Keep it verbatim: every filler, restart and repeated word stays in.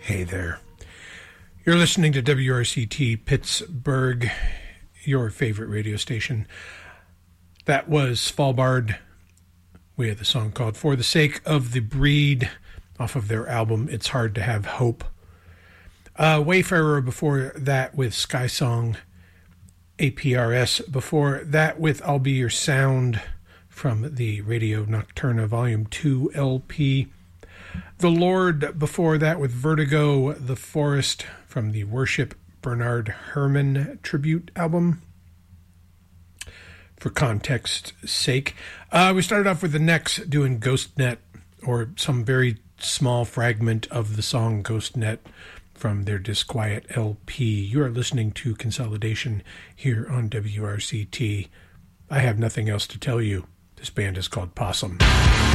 Hey there. You're listening to W R C T Pittsburgh, your favorite radio station. That was Svalbard with a song called For the Sake of the Breed off of their album It's Hard to Have Hope. Uh, Wayfarer before that with Sky Song. A P R S before that with I'll Be Your Sound from the Radio Nocturna Volume two L P. The Lord before that with Vertigo, The Forest from the Worship Bernard Herrmann tribute album. For context sake, uh, we started off with the Necks doing Ghostnet, or some very small fragment of the song Ghostnet from their Disquiet L P. You are listening to Consolidation here on W R C T. I have nothing else to tell you. This band is called Possum.